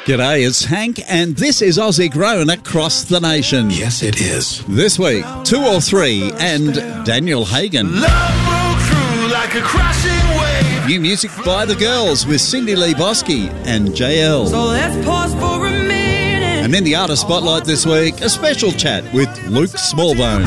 G'day, it's Hank, and this is Aussie Grown Across the Nation. Yes, it is. This week, 2 or 3 and Daniel Hagen. Love broke through like a crashing wave. New music by The Girls with Cindy Lee Bosky and JL. So let's pause for a minute. And in the artist spotlight this week, a special chat with Luke Smallbone.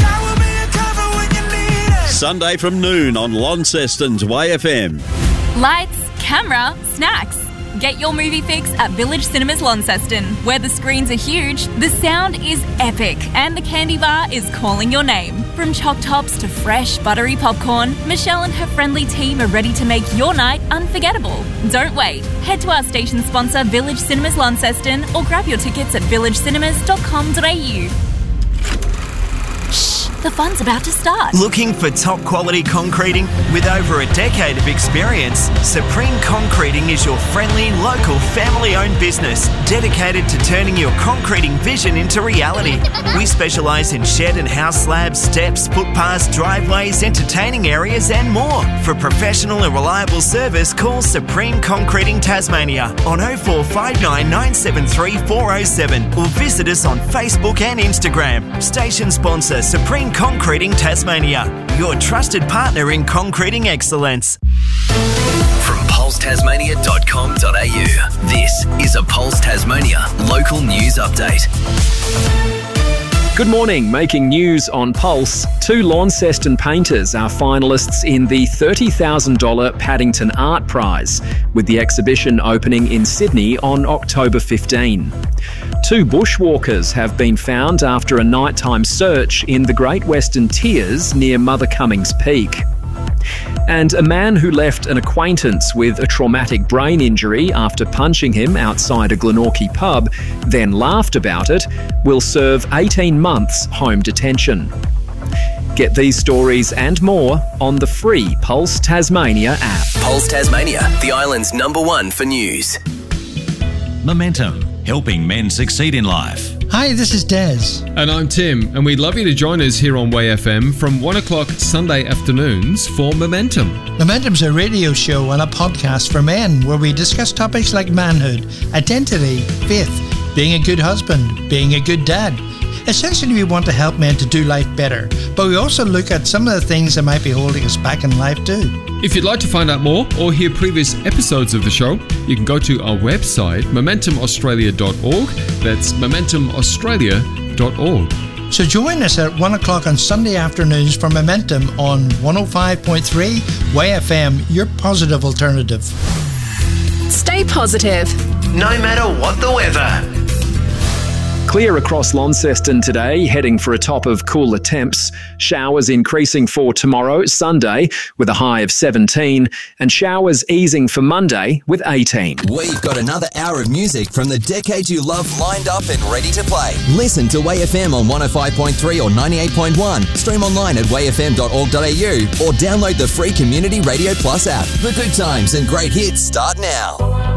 Sunday from noon on Launceston's WayFM. Lights, camera, snacks. Get your movie fix at Village Cinemas Launceston, where the screens are huge, the sound is epic, and the candy bar is calling your name. From choc tops to fresh, buttery popcorn, Michelle and her friendly team are ready to make your night unforgettable. Don't wait. Head to our station sponsor, Village Cinemas Launceston, or grab your tickets at villagecinemas.com.au. The fun's about to start. Looking for top quality concreting? With over a decade of experience, Supreme Concreting is your friendly, local, family-owned business dedicated to turning your concreting vision into reality. We specialise in shed and house slabs, steps, footpaths, driveways, entertaining areas and more. For professional and reliable service, call Supreme Concreting Tasmania on 0459 973 407 or visit us on Facebook and Instagram. Station sponsor Supreme Concreting Tasmania, your trusted partner in concreting excellence. From pulsetasmania.com.au, this is a Pulse Tasmania local news update. Good morning. Making news on Pulse, 2 Launceston painters are finalists in the $30,000 Paddington Art Prize, with the exhibition opening in Sydney on October 15. 2 bushwalkers have been found after a nighttime search in the Great Western Tiers near Mother Cummings Peak. And a man who left an acquaintance with a traumatic brain injury after punching him outside a Glenorchy pub, then laughed about it, will serve 18 months home detention. Get these stories and more on the free Pulse Tasmania app. Pulse Tasmania, the island's #1 for news. Momentum, helping men succeed in life. Hi, this is Des. And I'm Tim, and we'd love you to join us here on WayFM from 1 o'clock Sunday afternoons for Momentum. Momentum's a radio show and a podcast for men where we discuss topics like manhood, identity, faith, being a good husband, being a good dad. Essentially, we want to help men to do life better, but we also look at some of the things that might be holding us back in life too. If you'd like to find out more or hear previous episodes of the show, you can go to our website, momentumaustralia.org. That's momentumaustralia.org. So join us at 1 o'clock on Sunday afternoons for Momentum on 105.3 WayFM, your positive alternative. Stay positive, No matter what the weather. Clear across Launceston today, heading for a top of cooler temps. Showers increasing for tomorrow, Sunday, with a high of 17, and showers easing for Monday with 18. We've got another hour of music from the decade you love lined up and ready to play. Listen to WayFM on 105.3 or 98.1. Stream online at wayfm.org.au or download the free Community Radio Plus app. The good times and great hits start now.